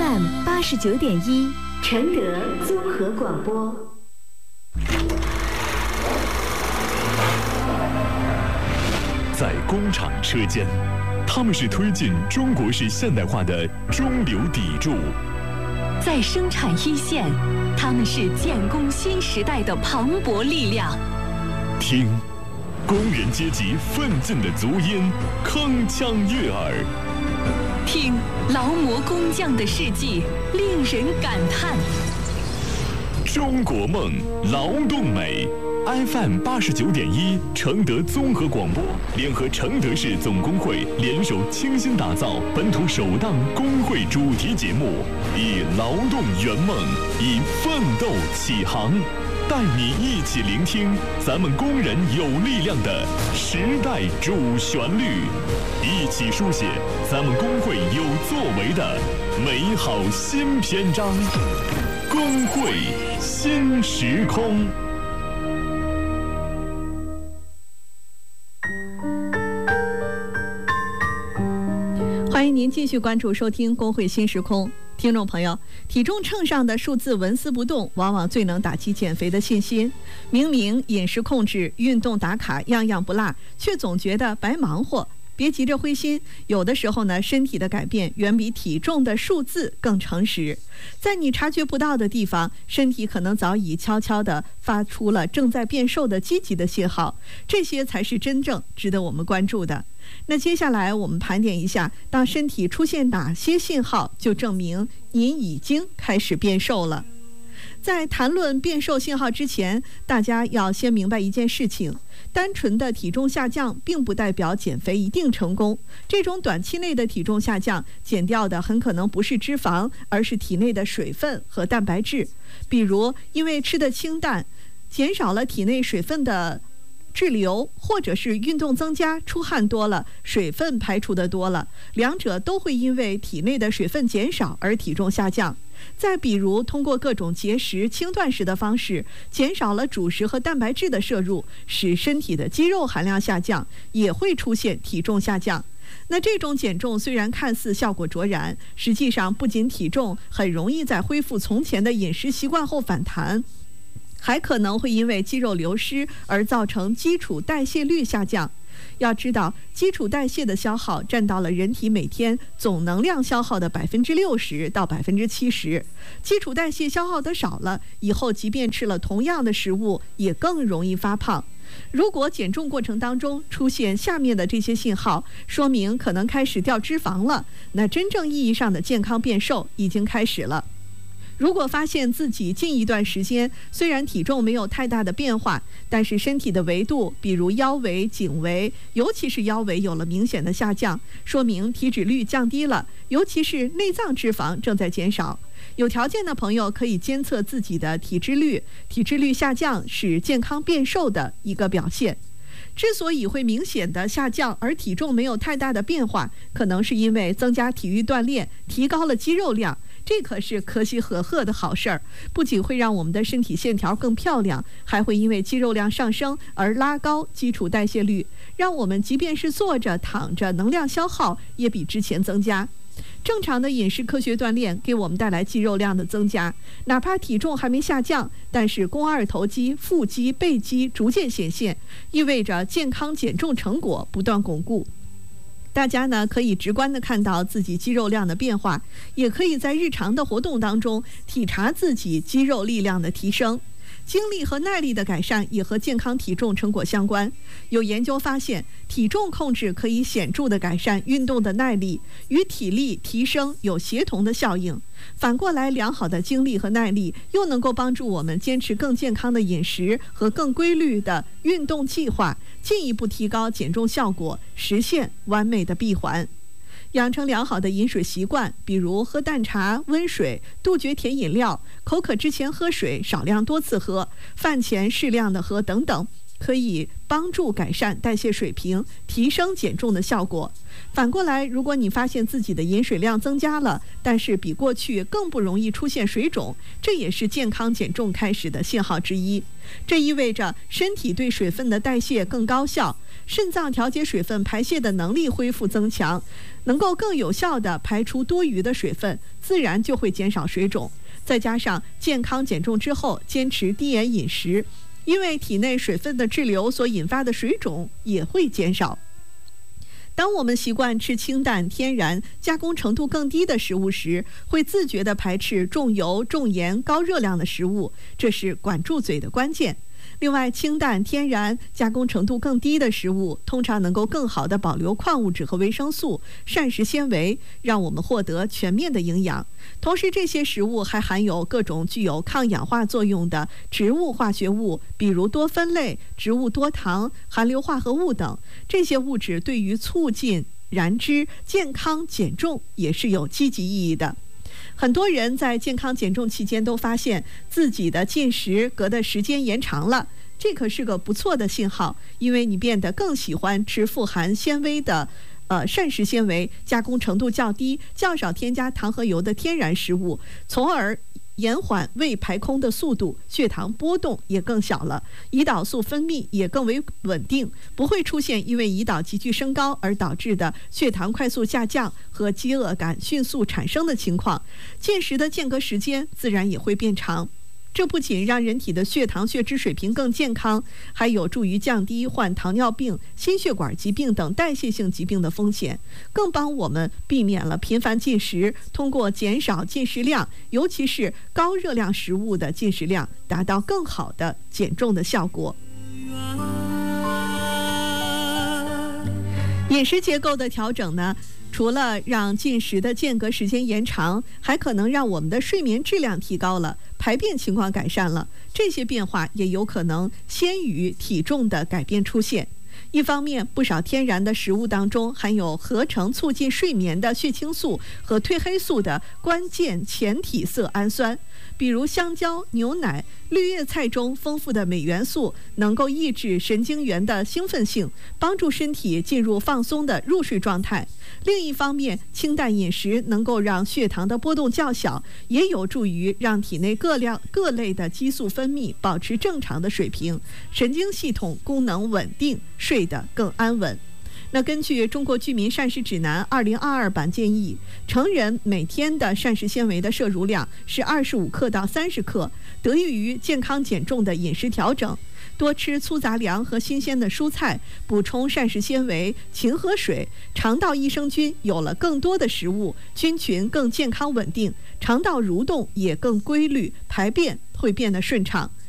FM 89.1，承德综合广播。 在工厂车间，他们是推进中国式现代化的中流砥柱； 在生产一线，他们是建工新时代的磅礴力量。 听，工人阶级奋进的足音铿锵悦耳； 听，劳模工匠的事迹令人感叹。 中国梦，劳动美。FM 89.1，承德综合广播联合承德市总工会联手倾心打造本土首档工会主题节目，以劳动圆梦，以奋斗起航，带你一起聆听咱们工人有力量的时代主旋律，一起书写咱们工会有作为的美好新篇章。工会新时空。 欢迎您继续关注收听工会新时空。听众朋友，体重秤上的数字纹丝不动，往往最能打击减肥的信心。明明饮食控制、运动打卡样样不落，却总觉得白忙活。别急着灰心，有的时候呢，身体的改变远比体重的数字更诚实。在你察觉不到的地方，身体可能早已悄悄地发出了正在变瘦的积极的信号，这些才是真正值得我们关注的。那接下来我们盘点一下，当身体出现哪些信号，就证明您已经开始变瘦了。在谈论变瘦信号之前，大家要先明白一件事情，单纯的体重下降并不代表减肥一定成功。这种短期内的体重下降，减掉的很可能不是脂肪，而是体内的水分和蛋白质。比如因为吃得清淡，减少了体内水分的滞留，或者是运动增加，出汗多了，水分排出的多了，两者都会因为体内的水分减少而体重下降。再比如通过各种节食、轻断食的方式，减少了主食和蛋白质的摄入，使身体的肌肉含量下降，也会出现体重下降。那这种减重虽然看似效果卓然，实际上不仅体重很容易在恢复从前的饮食习惯后反弹，还可能会因为肌肉流失而造成基础代谢率下降。要知道，基础代谢的消耗占到了人体每天总能量消耗的60%到70%。基础代谢消耗的少了，以后即便吃了同样的食物，也更容易发胖。如果减重过程当中出现下面的这些信号，说明可能开始掉脂肪了，那真正意义上的健康变瘦已经开始了。如果发现自己近一段时间虽然体重没有太大的变化，但是身体的围度，比如腰围、颈围，尤其是腰围有了明显的下降，说明体脂率降低了，尤其是内脏脂肪正在减少。有条件的朋友可以监测自己的体脂率，体脂率下降是健康变瘦的一个表现。之所以会明显的下降，而体重没有太大的变化，可能是因为增加体育锻炼，提高了肌肉量。这可是可喜可贺的好事儿，不仅会让我们的身体线条更漂亮，还会因为肌肉量上升而拉高基础代谢率，让我们即便是坐着、躺着，能量消耗也比之前增加。正常的饮食科学锻炼给我们带来肌肉量的增加，哪怕体重还没下降，但是肱二头肌、腹肌、背肌逐渐显现，意味着健康减重成果不断巩固。大家呢可以直观地看到自己肌肉量的变化，也可以在日常的活动当中体察自己肌肉力量的提升。精力和耐力的改善也和健康体重成果相关。有研究发现，体重控制可以显著地改善运动的耐力，与体力提升有协同的效应。反过来，良好的精力和耐力又能够帮助我们坚持更健康的饮食和更规律的运动计划，进一步提高减重效果，实现完美的闭环。养成良好的饮水习惯，比如喝淡茶、温水，杜绝甜饮料，口渴之前喝水，少量多次喝，饭前适量的喝等等， 可以帮助改善代谢水平，提升减重的效果。反过来，如果你发现自己的饮水量增加了，但是比过去更不容易出现水肿，这也是健康减重开始的信号之一。这意味着身体对水分的代谢更高效，肾脏调节水分排泄的能力恢复增强，能够更有效地排出多余的水分，自然就会减少水肿。再加上健康减重之后坚持低盐饮食，因为体内水分的滞留所引发的水肿也会减少。当我们习惯吃清淡、天然、加工程度更低的食物时，会自觉地排斥重油、重盐、高热量的食物，这是管住嘴的关键。另外，清淡、天然、加工程度更低的食物通常能够更好地保留矿物质和维生素、膳食纤维，让我们获得全面的营养。同时，这些食物还含有各种具有抗氧化作用的植物化学物，比如多酚类、植物多糖、含硫化合物等。这些物质对于促进燃脂、健康减重也是有积极意义的。很多人在健康减重期间都发现自己的进食隔的时间延长了，这可是个不错的信号，因为你变得更喜欢吃富含纤维的膳食纤维、加工程度较低、较少添加糖和油的天然食物，从而延缓胃排空的速度，血糖波动也更小了，胰岛素分泌也更为稳定，不会出现因为胰岛急剧升高而导致的血糖快速下降和饥饿感迅速产生的情况。进食的间隔时间自然也会变长。这不仅让人体的血糖血脂水平更健康，还有助于降低患糖尿病、心血管疾病等代谢性疾病的风险，更帮我们避免了频繁进食，通过减少进食量，尤其是高热量食物的进食量，达到更好的减重的效果。饮食结构的调整呢，除了让进食的间隔时间延长，还可能让我们的睡眠质量提高了，排便情况改善了，这些变化也有可能先于体重的改变出现。一方面，不少天然的食物当中含有合成促进睡眠的血清素和褪黑素的关键前体色氨酸，比如香蕉、牛奶、绿叶菜中丰富的镁元素能够抑制神经元的兴奋性，帮助身体进入放松的入睡状态。另一方面，清淡饮食能够让血糖的波动较小，也有助于让体内各类的激素分泌保持正常的水平，神经系统功能稳定，睡得更安稳。那根据《中国居民膳食指南2022版》建议，成人每天的膳食纤维的摄入量是25克到30克，得益于健康减重的饮食调整。多吃粗杂粮和新鲜的蔬菜，补充膳食纤维、嗪和水，肠道益生菌有了更多的食物，菌群更健康稳定，肠道蠕动也更规律，排便会变得顺畅。